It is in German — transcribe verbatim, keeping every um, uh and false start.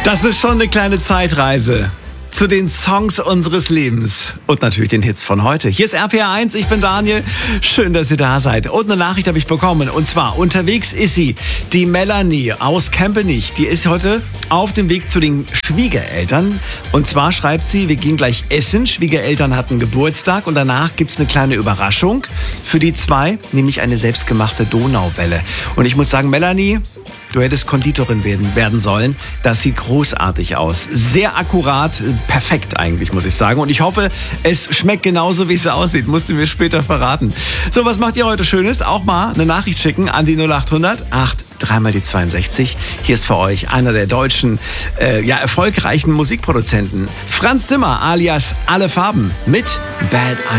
Das ist schon eine kleine Zeitreise zu den Songs unseres Lebens und natürlich den Hits von heute. Hier ist R P R eins, ich bin Daniel. Schön, dass ihr da seid. Und eine Nachricht habe ich bekommen. Und zwar, unterwegs ist sie, die Melanie aus Kempenich. Die ist heute auf dem Weg zu den Schwiegereltern. Und zwar schreibt sie, wir gehen gleich essen. Schwiegereltern hatten Geburtstag und danach gibt es eine kleine Überraschung für die zwei, nämlich eine selbstgemachte Donauwelle. Und ich muss sagen, Melanie, du hättest Konditorin werden, werden sollen. Das sieht großartig aus. Sehr akkurat, perfekt eigentlich, muss ich sagen. Und ich hoffe, es schmeckt genauso, wie es aussieht. Musst du mir später verraten. So, was macht ihr heute Schönes? Auch mal eine Nachricht schicken an die null achthundert acht dreimal die zweiundsechzig. Hier ist für euch einer der deutschen, äh, ja, erfolgreichen Musikproduzenten. Franz Zimmer alias Alle Farben mit Bad Eye.